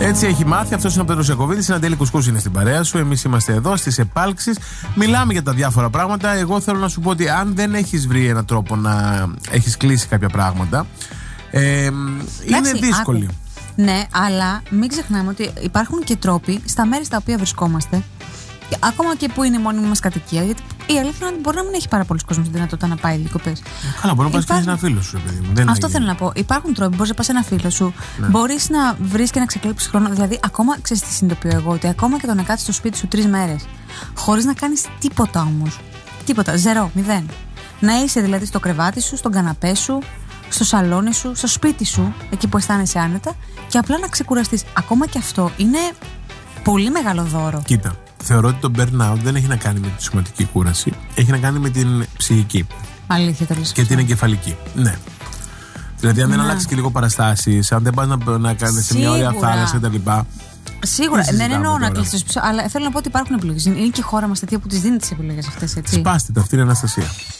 Έτσι έχει μάθει. Αυτός είναι ο Πέτρος Ιακωβίδης. Ένα Τέλη Κουσκούς είναι στην παρέα σου. Εμείς είμαστε εδώ στις επάλξεις. Μιλάμε για τα διάφορα πράγματα. Εγώ θέλω να σου πω ότι αν δεν έχεις βρει έναν τρόπο να έχεις κλείσει κάποια πράγματα, είναι δύσκολη. Ναι, αλλά μην ξεχνάμε ότι υπάρχουν και τρόποι στα μέρη στα οποία βρισκόμαστε, ακόμα και που είναι η μόνιμη μας κατοικία. Γιατί η αλήθεια είναι ότι μπορεί να μην έχει πάρα πολλοί κόσμος τη δυνατότητα να πάει διακοπές. Καλά, μπορεί να πας και ένα φίλο σου, παιδί μου. Αυτό θέλω να πω. Υπάρχουν τρόποι. Μπορείς να πας σε ένα φίλο σου, μπορείς να βρεις και να ξεκλείψεις χρόνο. Δηλαδή, ακόμα ξέρεις τι συνειδητοποιώ εγώ, ότι ακόμα και το να κάτσεις στο σπίτι σου 3 μέρες, χωρίς να κάνεις τίποτα όμως. Τίποτα. 0. Να είσαι δηλαδή στο κρεβάτι σου, στον καναπέ σου, στο σαλόνι σου, στο σπίτι σου, εκεί που αισθάνεσαι άνετα, και απλά να ξεκουραστείς. Ακόμα και αυτό είναι πολύ μεγάλο δώρο. Κοίτα, θεωρώ ότι το burnout δεν έχει να κάνει με τη σωματική κούραση, έχει να κάνει με την ψυχική. Αλήθεια, τελείως. Και την εγκεφαλική. Ναι. Δηλαδή, αν δεν αλλάξει και λίγο παραστάσεις, αν δεν πας να κάνεις σε μια ωραία θάλασσα κτλ. Σίγουρα. Δεν εννοώ να κλειστείς πίσω, αλλά θέλω να πω ότι υπάρχουν επιλογές. Είναι και η χώρα μας τέτοια που τις δίνει τις επιλογές αυτές, έτσι. Σπάστε τα, αυτή είναι η Αναστασία.